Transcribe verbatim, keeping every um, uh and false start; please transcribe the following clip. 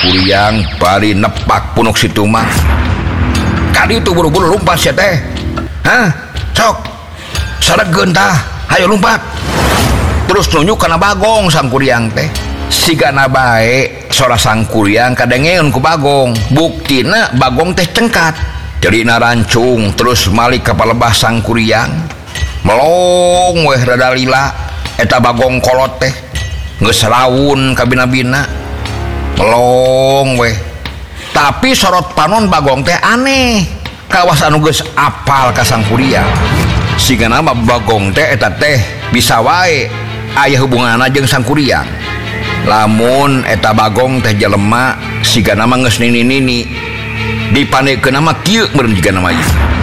Kuryang bari nepak punuk situ mah. Kadi itu buru-buru lumpat ya teh. Hah? Sok. Saregeun tah. Hayo lumpat. Terus nunjuk kana Bagong sang Kuryang teh. Sigana bae sora sang Kuryang kadengeun ku Bagong. Buktina Bagong teh cengkat. Jadi narancung terus malik ka palebah sang Kuryang. Melong weh rada lila eta Bagong kolot teh. Geus rawun ka bina-bina. Melong weh. Tapi sorot panon Bagong teh aneh. Kawas anu geus apal ka sang Kuryang. Sigana mah Bagong teh eta teh bisa wae aya hubunganna jeung sang Kuryang. Lamun eta Bagong teh jelema sigana mah geus nini-nini. Dipanekeun mah kieu meureun jigana mah.